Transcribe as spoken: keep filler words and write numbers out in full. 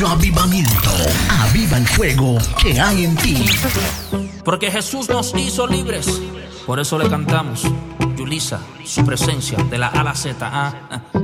Avivamiento, aviva el fuego que hay en ti. Porque Jesús nos hizo libres, por eso le cantamos. Yulisa, su presencia de la A a la Z. Ah, ah.